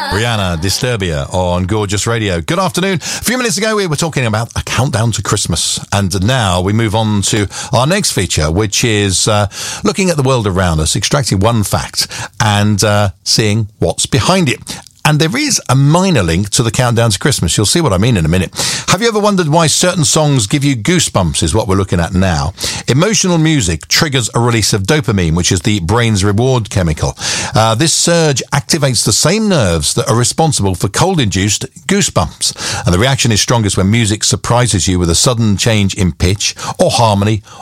Rihanna, Disturbia on Gorgeous Radio. Good afternoon. A few minutes ago, we were talking about a countdown to Christmas. And now we move on to our next feature, which is looking at the world around us, extracting one fact and seeing what's behind it. And there is a minor link to the countdown to Christmas. You'll see what I mean in a minute. Have you ever wondered why certain songs give you goosebumps is what we're looking at now. Emotional music triggers a release of dopamine, which is the brain's reward chemical. This surge activates the same nerves that are responsible for cold-induced goosebumps. And the reaction is strongest when music surprises you with a sudden change in pitch or harmony